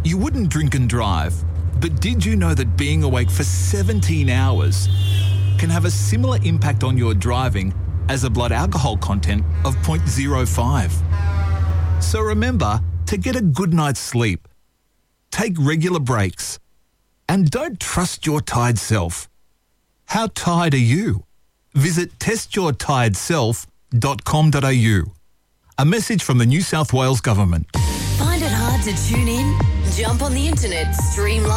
You wouldn't drink and drive, but did you know that being awake for 17 hours can have a similar impact on your driving as a blood alcohol content of 0.05? So remember to get a good night's sleep, take regular breaks, and don't trust your tired self. How tired are you? Visit testyourtiredself.com.au. A message from the New South Wales Government. Find it hard to tune in? Jump on the internet, stream live